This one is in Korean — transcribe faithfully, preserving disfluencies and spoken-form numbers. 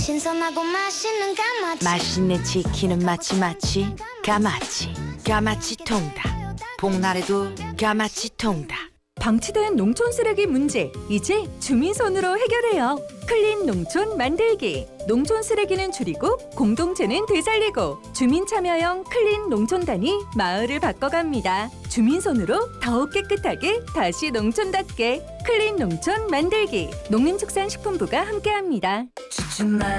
신선하고 맛있는 까마치. 맛있는 치킨은 마치 마치 까마치 까마치 통닭. 복날에도 까마치 통닭. 방치된 농촌 쓰레기 문제 이제 주민 손으로 해결해요. 클린 농촌 만들기. 농촌 쓰레기는 줄이고 공동체는 되살리고 주민 참여형 클린 농촌단이 마을을 바꿔갑니다. 주민 손으로 더욱 깨끗하게 다시 농촌답게 클린 농촌 만들기. 농림축산식품부가 함께합니다. 주춤만